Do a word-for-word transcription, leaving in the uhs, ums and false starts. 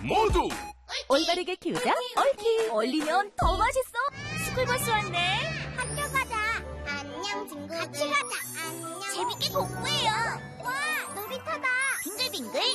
모두 올바르게 키우자 옳키. 얼리면 더 맛있어. 스쿨버스 왔네. 학교 가자. 안녕 친구들. 같이 가자. 안녕. 재밌게 공부해요. 와 놀이터다. 빙글빙글.